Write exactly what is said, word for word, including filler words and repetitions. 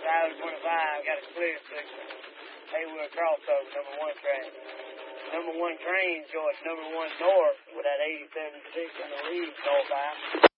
Highway twenty-five, got a clear section. Haywood crossover, number one track. Number one train, George, number one north with that eighty-seven six in the lead, north by.